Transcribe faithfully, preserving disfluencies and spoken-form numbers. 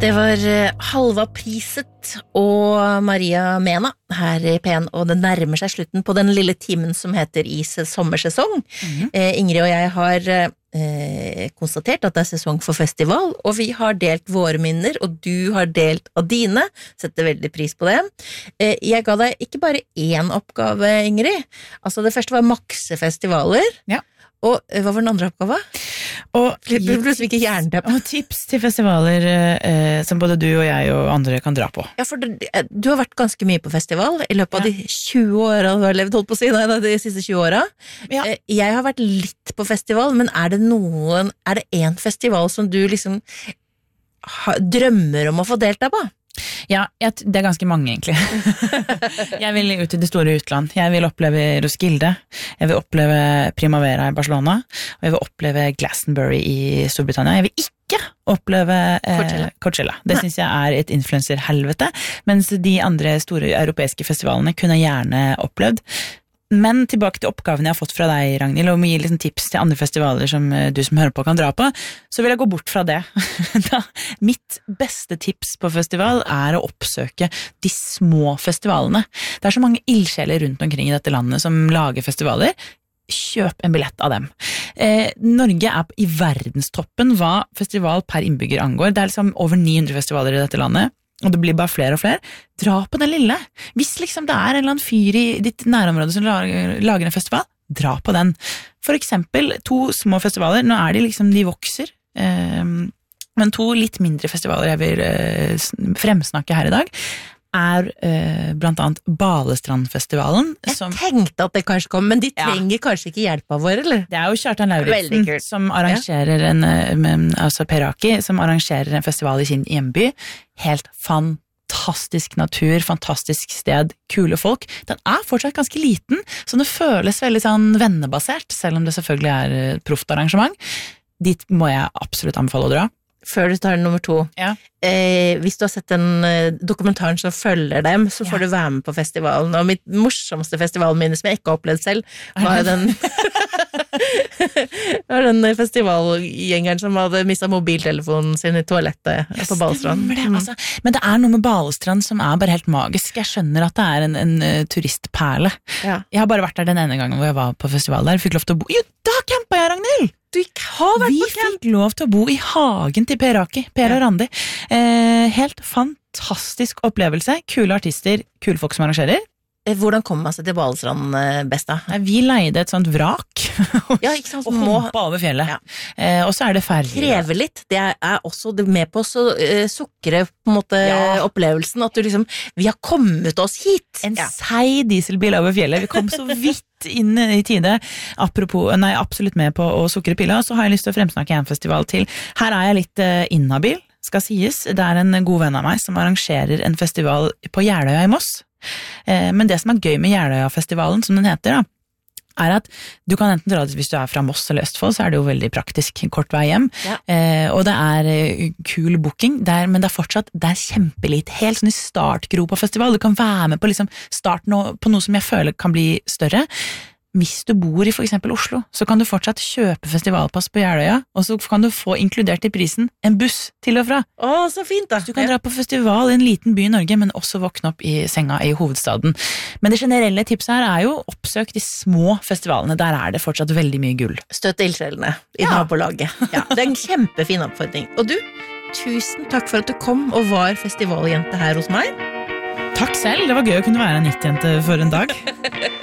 Det var Halva Priset og Maria Mena her i P en, og det nærmer seg slutten på den lille timen som heter I sommersesong. Mm-hmm. eh, Ingrid og jeg har eh, konstatert at det er sesong for festival, og vi har delt våre minner, og du har delt av dine. Setter veldig pris på det. Eh, jeg ga deg ikke bare én oppgave, Ingrid. Altså det første var makse festivaler. Ja. Og hva var den andre oppgave? Og, og tips til festivaler eh, som både du og jeg og andre kan dra på. Ja, for du, du har vært ganske mye på festival I løpet av ja. de tjue årene du har levd, holdt på å si, nei, de siste tjue årene. Ja. Jeg har vært litt på festival, men er det noen, er det en festival som du liksom har, drømmer om å få delta på? Ja, jeg, det er ganske mange egentlig. Jeg vil ut I det store utland. Jeg vil oppleve Roskilde. Jeg vil oppleve Primavera I Barcelona. Og jeg vil oppleve Glastonbury I Storbritannia. Jeg vil ikke oppleve eh, Coachella. Coachella. Det synes jeg er et influencer-helvete. Mens de andre store europeiske festivalene kunne jeg gjerne opplevd. Men tilbake til oppgaven jeg har fått fra deg, Ragnhild, og om å gi liksom tips til andre festivaler som du som hører på kan dra på, så vil jeg gå bort fra det. Mitt beste tips på festival er å oppsøke de små festivalene. Det er så mange ildsjeler rundt omkring I dette landet som lager festivaler. Kjøp en billett av dem. Eh, Norge er I verdenstoppen hva festival per innbygger angår. Det er liksom over ni hundre festivaler I dette landet. Og det blir bare flere og flere, dra på den lille. Hvis liksom det er en eller annen fyr I ditt nærområde som lager en festival, dra på den. For eksempel to små festivaler, nå er de liksom, de vokser, eh, men to litt mindre festivaler jeg vil eh, fremsnakke her I dag, er eh, blant annet Balestrandfestivalen. Jeg som, tenkte at det kanskje kom, men de trenger ja. kanskje ikke hjelp av vår, eller? Det er jo Kjartan Lauritzen som arrangerer ja. en, altså Peraki, som arrangerer en festival I sin hjemby. Helt fantastisk natur, fantastisk sted, kule folk. Den er fortsatt ganske liten, så det føles veldig sånn vennebasert, selv om det selvfølgelig er et proft arrangement. Dit må jeg absolutt anbefale å dra. Før du tar nummer to. Ja. Eh, hvis du har sett den eh, dokumentaren som følger dem, så får ja. du være med på festivalen. Og mitt morsomste festivalminne som jeg ikke har opplevd selv, var den var den festivalgjengeren som hadde mistet mobiltelefonen sin I toalettet ja, på Balestrand. Det, mm. altså. Men det er noe med Balestrand som er bare helt magisk. Jeg skjønner at det er en, en uh, turistperle. Ja. Jeg har bare vært der den ene gangen hvor jeg var på festival der. Jeg fikk lov til å bo. Jo, da campet jeg, Ragnhild! Du har vært Vi på camp. fikk lov til å bo I hagen til Peraki, Per ja. og Randi. Eh, helt fantastisk opplevelse. Kule artister, kule folk som arrangerer. Hvordan kommer man seg til Balestrand best da? Vi leide et sånt vrak ja, ikke sant, og hoppet over fjellet. Ja. Eh, og så er det ferdig. Krever litt. Det er også med på å uh, sukre på en måte ja. opplevelsen at du liksom, vi har kommet oss hit. En ja. seig dieselbil over fjellet. Vi kom så vidt inn I tide. Apropos, nei, absolutt med på å sukre pilla, så har jeg lyst til å fremsnakke en festival til. Her er jeg litt uh, inhabil, skal sies. Det er en god venn av meg som arrangerer en festival på Jeløya I Moss. Men det som er gøy med Jeløya-festivalen, som den heter da, er at du kan enten dra det hvis du er fra Moss eller Østfold, så er det jo veldig praktisk, en kort vei hjem. Ja. Eh, og det er kul booking, det er, men det er fortsatt, det er kjempelit, helt sånn I startgropa festival. Du kan være med på liksom starten på noe som jeg føler kan bli større. Hvis du bor I for eksempel Oslo, så kan du fortsatt kjøpe festivalpass på Jeløya, og så kan du få inkludert I prisen en buss til og fra. Åh, så fint da! Så du kan dra på festival I en liten by I Norge, men også våkne opp I senga I hovedstaden. Men det generelle tipset her er jo oppsøk de små festivalene, der er det fortsatt veldig mye gull. Støtt ildsjelene I ja. nabolaget. Ja, det er en kjempefin oppfordring. Og du, tusen takk for at du kom og var festivaljente her hos meg. Takk selv, det var gøy å kunne være en nittjente for en dag.